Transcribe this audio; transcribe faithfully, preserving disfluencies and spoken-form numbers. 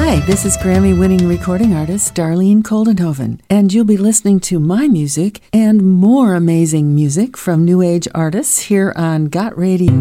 Hi, this is Grammy-winning recording artist Darlene Koldenhoven, and you'll be listening to my music and more amazing music from New Age artists here on Got Radio.